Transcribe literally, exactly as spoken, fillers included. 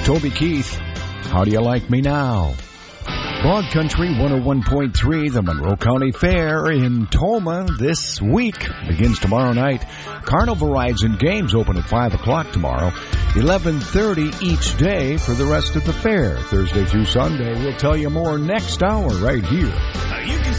Toby Keith. How do you like me now? Broad Country one oh one point three, the Monroe County Fair in Toma this week begins tomorrow night. Carnival rides and games open at five o'clock tomorrow, eleven thirty each day for the rest of the fair, Thursday through Sunday. We'll tell you more next hour right here. Now you can